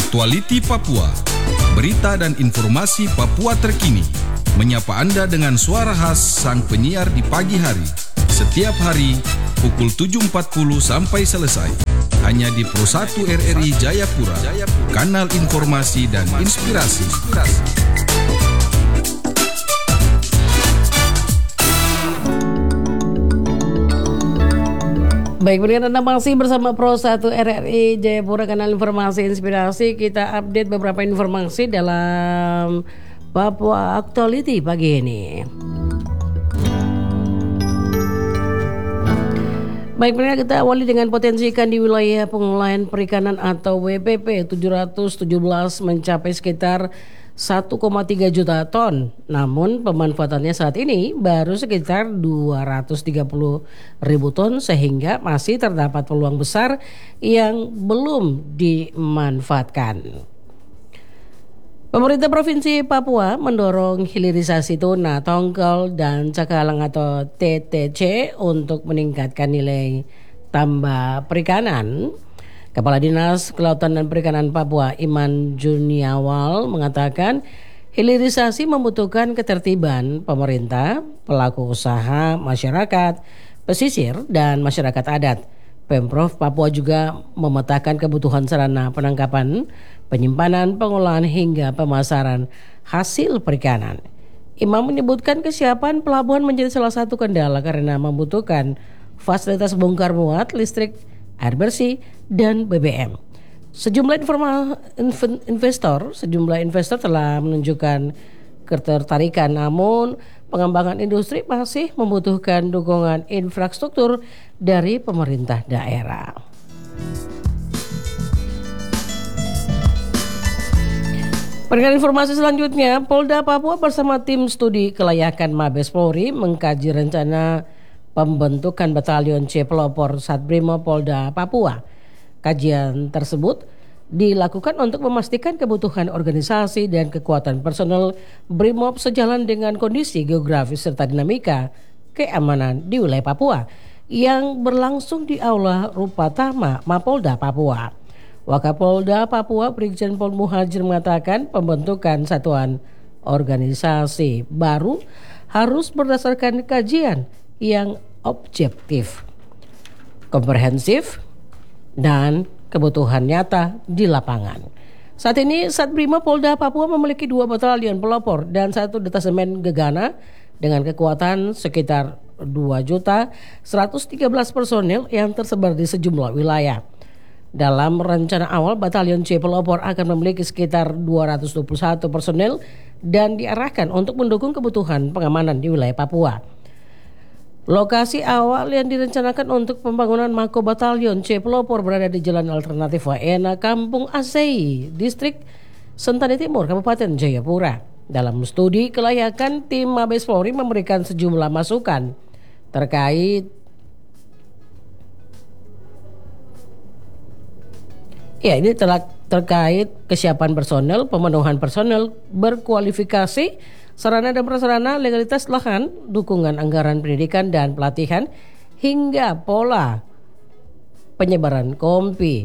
Aktualiti Papua, berita dan informasi Papua terkini, menyapa Anda dengan suara khas sang penyiar di pagi hari, setiap hari pukul 7.40 sampai selesai, hanya di Pro 1 RRI Jayapura, kanal informasi dan inspirasi. Baik, berikan Anda masih bersama Pro 1 RRI Jayapura, kanal informasi inspirasi. Kita update beberapa informasi dalam Papua Actuality pagi ini. Baik, kita awali dengan potensi ikan di wilayah pengolahan perikanan atau WPP 717 mencapai sekitar 1,3 juta ton. Namun pemanfaatannya saat ini baru sekitar 230 ribu ton, sehingga masih terdapat peluang besar yang belum dimanfaatkan. Pemerintah Provinsi Papua mendorong hilirisasi tuna, tongkol, dan cakalang atau TTC untuk meningkatkan nilai tambah perikanan. Kepala Dinas Kelautan dan Perikanan Papua Iman Juniawal mengatakan hilirisasi membutuhkan ketertiban pemerintah, pelaku usaha, masyarakat, pesisir, dan masyarakat adat. Pemprov Papua juga memetakan kebutuhan sarana penangkapan, penyimpanan, pengolahan hingga pemasaran hasil perikanan. Imam menyebutkan kesiapan pelabuhan menjadi salah satu kendala karena membutuhkan fasilitas bongkar muat, listrik, air bersih, dan BBM. Sejumlah investor telah menunjukkan ketertarikan, namun pengembangan industri masih membutuhkan dukungan infrastruktur dari pemerintah daerah. Berikan informasi selanjutnya, Polda Papua bersama tim studi kelayakan Mabes Polri mengkaji rencana pembentukan Batalion C Pelopor Satbrimo Polda Papua. Kajian tersebut dilakukan untuk memastikan kebutuhan organisasi dan kekuatan personel Brimob sejalan dengan kondisi geografis serta dinamika keamanan di wilayah Papua yang berlangsung di Aula Rupatama Mapolda Papua. Wakapolda Papua Brigjen Pol Muhajir mengatakan pembentukan satuan organisasi baru harus berdasarkan kajian yang objektif, komprehensif, dan kebutuhan nyata di lapangan. Saat ini Satbrimo Polda Papua memiliki 2 batalion pelopor dan 1 detasemen gegana dengan kekuatan sekitar 2.113 personel yang tersebar di sejumlah wilayah. Dalam rencana awal, Batalion C Pelopor akan memiliki sekitar 221 personel dan diarahkan untuk mendukung kebutuhan pengamanan di wilayah Papua. Lokasi awal yang direncanakan untuk pembangunan Mako Batalion C Pelopor berada di Jalan Alternatif Waena, Kampung Asei, Distrik Sentani Timur, Kabupaten Jayapura. Dalam studi kelayakan, tim Mabes Polri memberikan sejumlah masukan terkait terkait kesiapan personel, pemenuhan personel berkualifikasi, sarana dan prasarana, legalitas lahan, dukungan anggaran pendidikan dan pelatihan, hingga pola penyebaran kompi.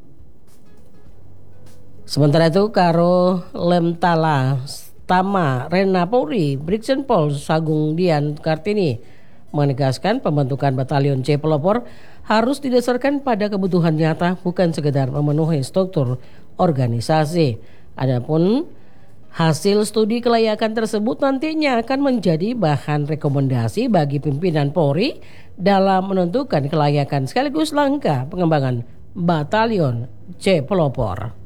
Sementara itu, Karo Lemtala Tama Rena Polri, Brigjen Pol Sagung Dian Kartini menegaskan pembentukan Batalion C Pelopor harus didasarkan pada kebutuhan nyata, bukan sekedar memenuhi struktur organisasi. Adapun hasil studi kelayakan tersebut nantinya akan menjadi bahan rekomendasi bagi pimpinan Polri dalam menentukan kelayakan sekaligus langkah pengembangan Batalion C Pelopor.